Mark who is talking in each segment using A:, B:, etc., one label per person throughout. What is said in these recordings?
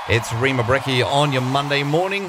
A: It's Rima Breckie on your Monday morning.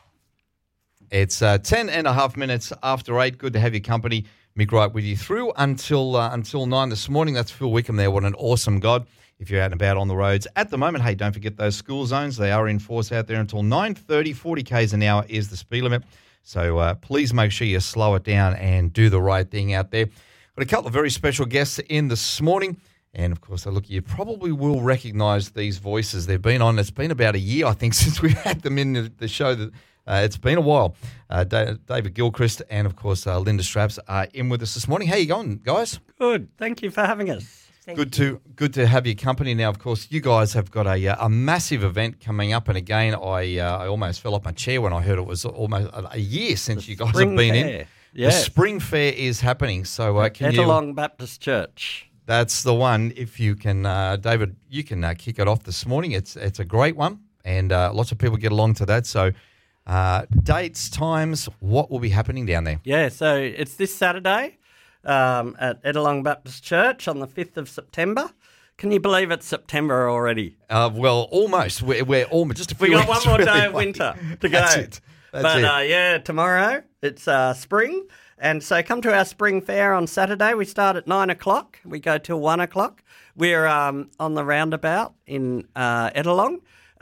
A: It's 10 and a half minutes after 8. Good to have your company. Mick Wright with you through until 9 this morning. That's Phil Wickham there. What an awesome God. If you're out and about on the roads at the moment, hey, don't forget those school zones. They are in force out there until 9:30. 40 k's an hour is the speed limit. So please make sure you slow it down and do the right thing out there. Got a couple of very special guests in this morning. And, of course, look, you probably will recognise these voices. They've been on. It's been about a year, I think, since we've had them in the show. It's been a while. David Gilchrist and, of course, Linda Straps are in with us this morning. How you going, guys?
B: Good. Thank you for having us.
A: Good to have your company. Now, of course, you guys have got a massive event coming up. And, again, I almost fell off my chair when I heard it was almost a year since you guys have been in. Yes. The Spring Fair is happening. So
B: Ettalong Baptist Church.
A: That's the one. If you can, David, you can kick it off this morning. It's a great one, and lots of people get along to that. So dates, times, what will be happening down there?
B: Yeah, so it's this Saturday at Ettalong Baptist Church on the 5th of September. Can you believe it's September already?
A: Well, almost. We're almost just a few weeks.
B: We got one more day of winter to go.
A: That's it.
B: Yeah, tomorrow it's spring. And so come to our spring fair on Saturday. We start at 9 o'clock. We go till 1 o'clock. We're on the roundabout in Ettalong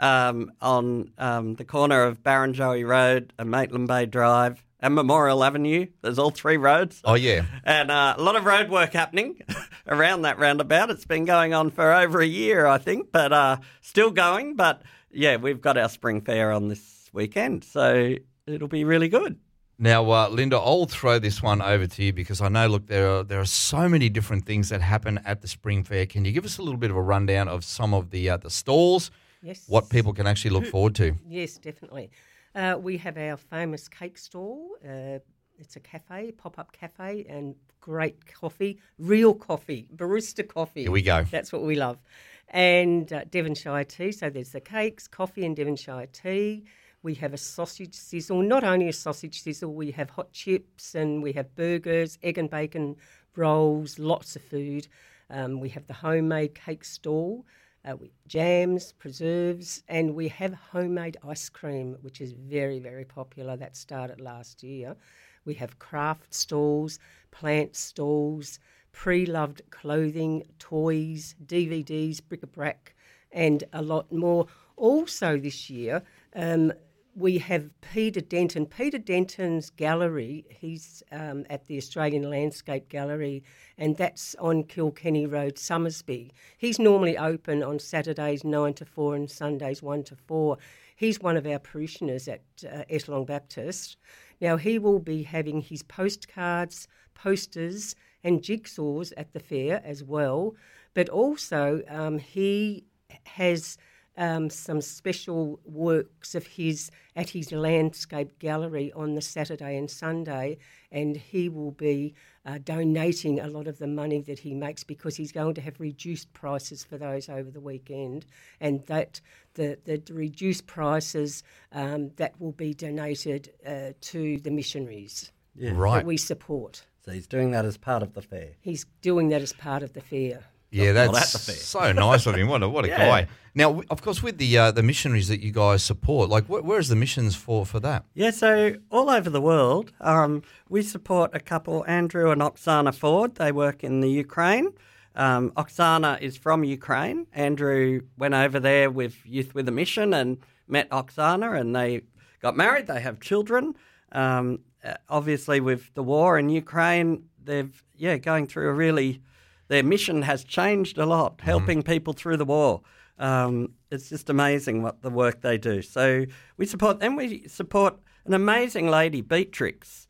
B: on the corner of Barrenjoey Road and Maitland Bay Drive and Memorial Avenue. There's all three roads.
A: Oh, yeah.
B: And a lot of road work happening around that roundabout. It's been going on for over a year, I think, but still going. But, yeah, we've got our spring fair on this weekend, so it'll be really good.
A: Now, Linda, I'll throw this one over to you because I know, look, there are so many different things that happen at the Spring Fair. Can you give us a little bit of a rundown of some of the stalls,
C: yes,
A: what people can actually look forward to?
C: Yes, definitely. We have our famous cake stall. It's a cafe, pop-up cafe, and great coffee, real coffee, barista coffee.
A: Here we go.
C: That's what we love. And Devonshire tea, so there's the cakes, coffee and Devonshire tea. We have a sausage sizzle, not only a sausage sizzle, we have hot chips and we have burgers, egg and bacon rolls, lots of food. We have the homemade cake stall, jams, preserves, and we have homemade ice cream, which is very, very popular. That started last year. We have craft stalls, plant stalls, pre-loved clothing, toys, DVDs, bric-a-brac, and a lot more. Also this year, we have Peter Denton. Peter Denton's gallery, he's at the Australian Landscape Gallery, and that's on Kilkenny Road, Summersby. He's normally open on Saturdays 9 to 4 and Sundays 1 to 4. He's one of our parishioners at Ettalong Baptist. Now, he will be having his postcards, posters and jigsaws at the fair as well, but also he has some special works of his at his landscape gallery on the Saturday and Sunday, and he will be donating a lot of the money that he makes because he's going to have reduced prices for those over the weekend, and that the reduced prices that will be donated to the missionaries that we support.
B: So he's doing that as part of the fair.
C: He's doing that as part of the fair.
A: Yeah, that's so nice of him. What a guy. Now, of course, with the missionaries that you guys support, like where is the missions for that?
B: Yeah, so all over the world, we support a couple, Andrew and Oksana Ford. They work in the Ukraine. Oksana is from Ukraine. Andrew went over there with Youth with a Mission and met Oksana, and they got married. They have children. Obviously, with the war in Ukraine, they've going through a really... Their mission has changed a lot, helping people through the war. It's just amazing what the work they do. So we support them. We support an amazing lady, Beatrix.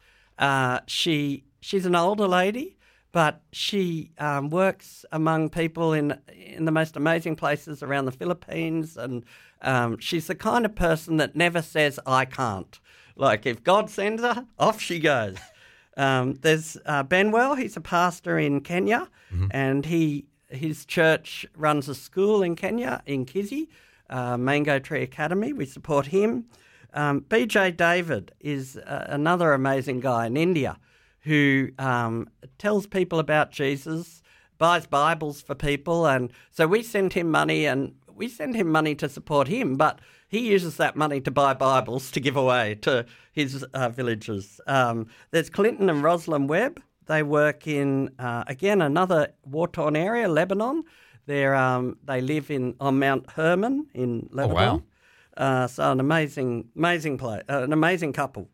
B: She's an older lady, but she works among people in the most amazing places around the Philippines, and she's the kind of person that never says, I can't. Like, if God sends her, off she goes. There's Benwell. He's a pastor in Kenya, and his church runs a school in Kenya, in Kizzy, Mango Tree Academy. We support him. BJ David is another amazing guy in India who tells people about Jesus, buys Bibles for people, and so we send him money, and we send him money to support him, but he uses that money to buy Bibles to give away to his villagers. There's Clinton and Rosalind Webb. They work in, again, another war-torn area, Lebanon. They live on Mount Hermon in Lebanon.
A: Oh, wow.
B: So an amazing place, an amazing couple.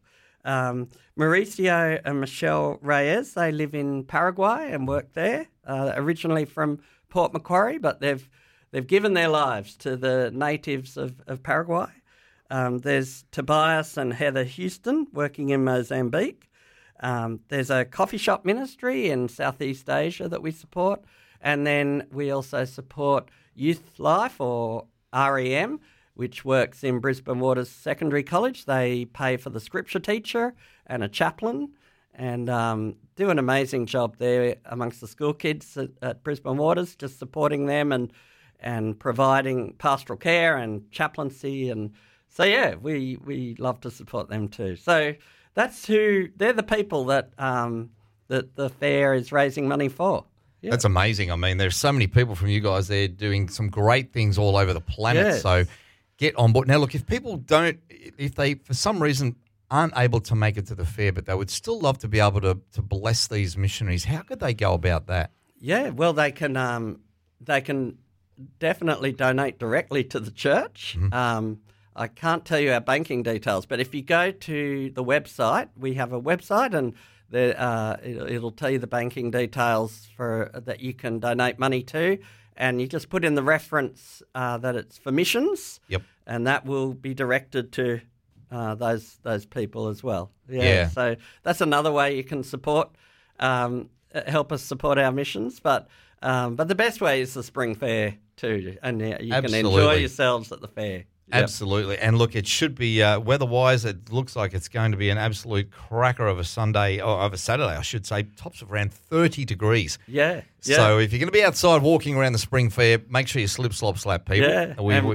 B: Mauricio and Michelle Reyes, they live in Paraguay and work there, originally from Port Macquarie, but they've given their lives to the natives of Paraguay. There's Tobias and Heather Houston working in Mozambique. There's a coffee shop ministry in Southeast Asia that we support. And then we also support Youth Life, or REM, which works in Brisbane Waters Secondary College. They pay for the scripture teacher and a chaplain, and do an amazing job there amongst the school kids at Brisbane Waters, just supporting them and providing pastoral care and chaplaincy. And so, yeah, we love to support them too. So they're the people that the fair is raising money for. Yeah.
A: That's amazing. I mean, there's so many people from you guys there doing some great things all over the planet.
B: Yes.
A: So get on board. Now, look, if people if they for some reason aren't able to make it to the fair, but they would still love to be able to bless these missionaries, how could they go about that?
B: Yeah, well, they can definitely donate directly to the church. Mm-hmm. I can't tell you our banking details, but if you go to the website, we have a website, and it'll tell you the banking details that you can donate money to, and you just put in the reference that it's for missions.
A: Yep.
B: And that will be directed to those people as well.
A: Yeah.
B: So that's another way you can help us support our missions. But the best way is the spring fair too, and you can enjoy yourselves at the fair. Yep.
A: Absolutely. And look, it should be weather-wise, it looks like it's going to be an absolute cracker of a Saturday, I should say, tops of around 30 degrees.
B: Yeah.
A: So if you're going to be outside walking around the spring fair, make sure you slip, slop, slap people.
B: Yeah.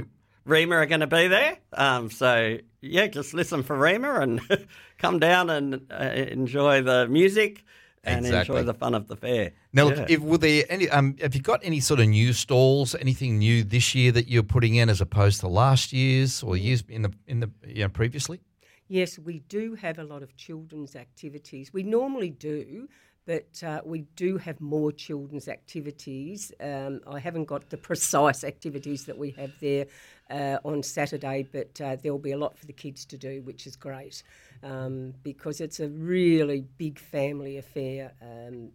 B: Rima are going to be there. So, yeah, just listen for Rima and come down and enjoy the music. And enjoy the fun of the fair.
A: Now, look, have you got any sort of new stalls, anything new this year that you're putting in as opposed to last year's or years in the previously?
C: Yes, we do have a lot of children's activities. We normally do, but we do have more children's activities. I haven't got the precise activities that we have there on Saturday, but there'll be a lot for the kids to do, which is great, because it's a really big family affair. And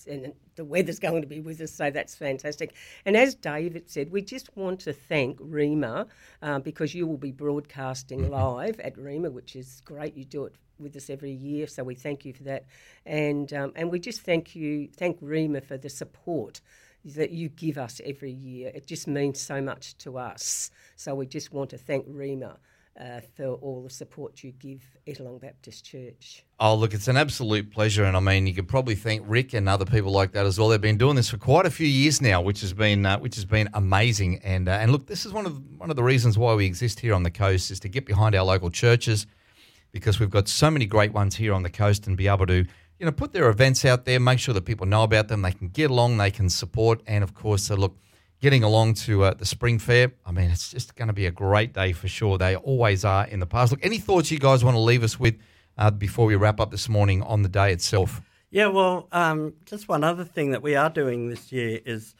C: the weather's going to be with us, so that's fantastic. And as David said, we just want to thank Rima because you will be broadcasting live at Rima, which is great. You do it with us every year, so we thank you for that. And we just thank Rima for the support that you give us every year. It just means so much to us. So we just want to thank Rima for all the support you give Ettalong Baptist Church.
A: Oh, look, it's an absolute pleasure, and I mean, you could probably thank Rick and other people like that as well. They've been doing this for quite a few years now, which has been amazing. And look, this is one of the reasons why we exist here on the coast, is to get behind our local churches, because we've got so many great ones here on the coast, and be able to put their events out there, make sure that people know about them, they can get along, they can support, and of course, look, getting along to the Spring Fair, I mean, it's just going to be a great day for sure. They always are in the past. Look, any thoughts you guys want to leave us with before we wrap up this morning on the day itself?
B: Yeah, well, just one other thing that we are doing this year is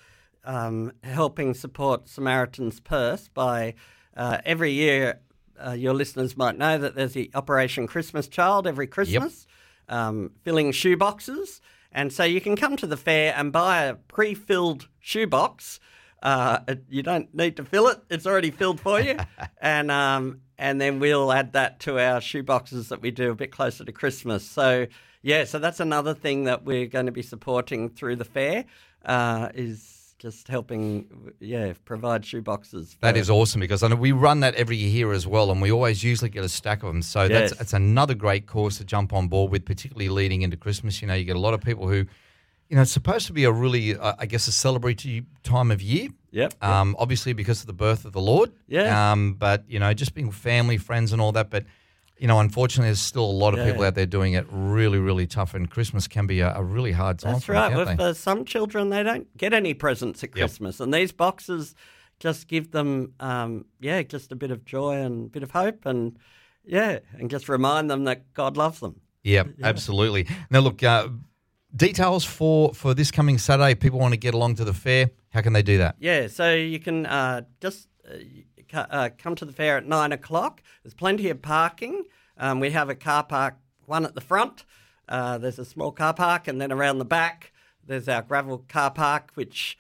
B: helping support Samaritan's Purse by every year. Your listeners might know that there's the Operation Christmas Child every Christmas. Yep. Filling shoe boxes. And so you can come to the fair and buy a pre-filled shoebox. You don't need to fill it. It's already filled for you. And then we'll add that to our shoeboxes that we do a bit closer to Christmas. So, yeah, so that's another thing that we're going to be supporting through the fair is just helping, provide shoeboxes.
A: That is awesome, because I know we run that every year here as well, and we always usually get a stack of them. So that's another great cause to jump on board with, particularly leading into Christmas. You get a lot of people who, it's supposed to be a really, a celebratory time of year.
B: Yep.
A: Obviously because of the birth of the Lord.
B: Yeah.
A: But, just being family, friends and all that. But, unfortunately, there's still a lot of people out there doing it really, really tough, and Christmas can be a really hard time.
B: That's right. For some children, they don't get any presents at Christmas, and these boxes just give them, just a bit of joy and a bit of hope and just remind them that God loves them.
A: Yeah, absolutely. Now, look, details for this coming Saturday, if people want to get along to the fair, how can they do that?
B: Yeah, so you can come to the fair at 9 o'clock. There's plenty of parking. We have a car park, one at the front. There's a small car park, and then around the back there's our gravel car park, which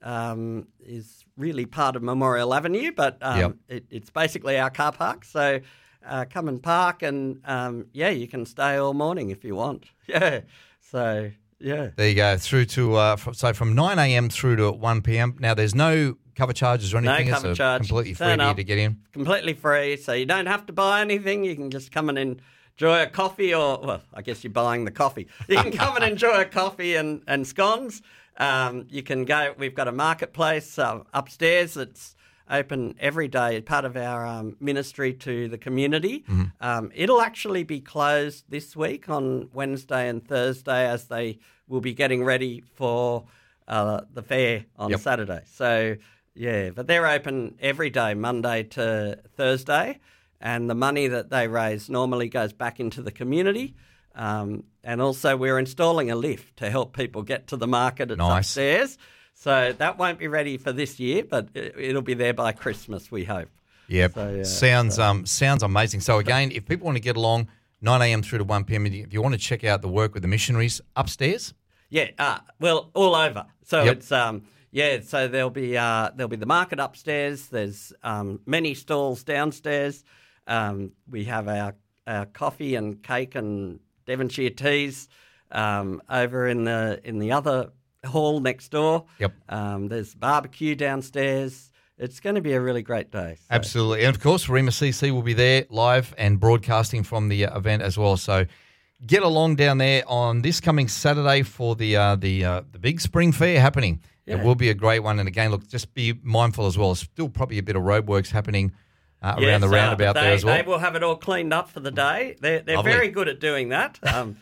B: is really part of Memorial Avenue, but it's basically our car park. So come and park, and you can stay all morning if you want. Yeah, so yeah.
A: There you go. Through to from 9 a.m. through to 1 p.m. Now, there's no cover charges or anything.
B: No cover charge.
A: Completely free to get in.
B: Completely free, so you don't have to buy anything. You can just come and enjoy a coffee, or, well, I guess you're buying the coffee. You can come and enjoy a coffee and scones. You can go, we've got a marketplace upstairs that's open every day, part of our ministry to the community. Mm-hmm. It'll actually be closed this week on Wednesday and Thursday, as they will be getting ready for the fair on Saturday. So, yeah, but they're open every day, Monday to Thursday, and the money that they raise normally goes back into the community. And also we're installing a lift to help people get to the market. It's upstairs. So that won't be ready for this year, but it'll be there by Christmas, we hope.
A: Yep. So, sounds amazing. So again, if people want to get along, 9 a.m. through to 1 p.m, if you want to check out the work with the missionaries upstairs?
B: Yeah, all over. So it's so there'll be the market upstairs. There's many stalls downstairs. We have our coffee and cake and Devonshire teas over in the other hall next door.
A: Yep.
B: There's barbecue downstairs. It's going to be a really great day. So.
A: Absolutely. And, of course, Rima CC will be there live and broadcasting from the event as well. So get along down there on this coming Saturday for the big spring fair happening. Yeah. It will be a great one. And, again, look, just be mindful as well. There's still probably a bit of roadworks happening around the roundabout there as well.
B: They will have it all cleaned up for the day. They're very good at doing that.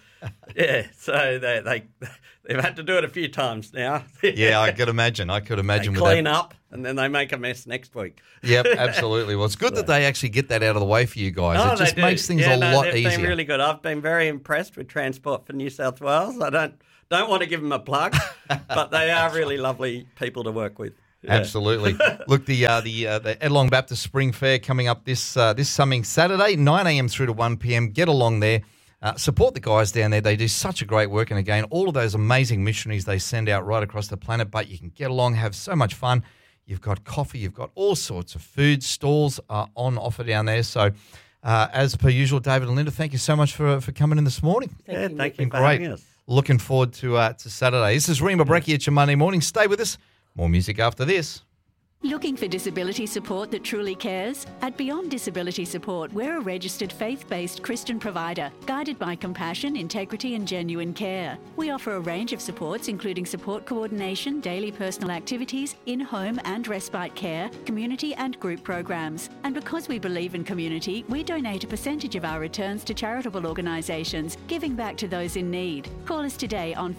B: So they've had to do it a few times now.
A: Yeah, I could imagine.
B: They clean up and then they make a mess next week.
A: Yep, absolutely. Well, it's good that they actually get that out of the way for you guys. It just makes things a lot easier.
B: They've been really good. I've been very impressed with Transport for New South Wales. I don't want to give them a plug, but they are really lovely people to work with. Yeah.
A: Absolutely. Look, the Edlong Baptist Spring Fair coming up this coming Saturday, 9 a.m. through to 1 p.m. Get along there. Support the guys down there. They do such a great work. And again, all of those amazing missionaries they send out right across the planet. But you can get along, have so much fun. You've got coffee. You've got all sorts of food stalls on offer down there. So as per usual, David and Linda, thank you so much for coming in this morning.
B: Thank you for having us.
A: Looking forward to Saturday. This is Rima Brecky at your Monday morning. Stay with us. More music after this.
D: Looking for disability support that truly cares? At Beyond Disability Support, we're a registered faith-based Christian provider, guided by compassion, integrity and genuine care. We offer a range of supports, including support coordination, daily personal activities, in-home and respite care, community and group programs. And because we believe in community, we donate a percentage of our returns to charitable organisations, giving back to those in need. Call us today on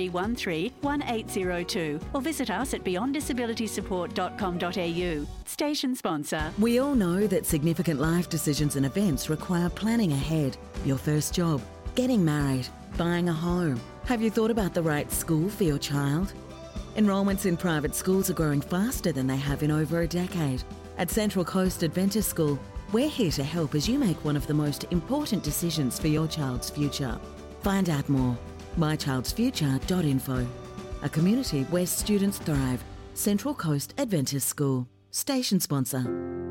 D: 4313-1802 or visit us at beyonddisabilitysupport.com. Station sponsor.
E: We all know that significant life decisions and events require planning ahead. Your first job, getting married, buying a home. Have you thought about the right school for your child? Enrolments in private schools are growing faster than they have in over a decade. At Central Coast Adventist School, we're here to help as you make one of the most important decisions for your child's future. Find out more. mychildsfuture.info. A community where students thrive. Central Coast Adventist School. Station sponsor.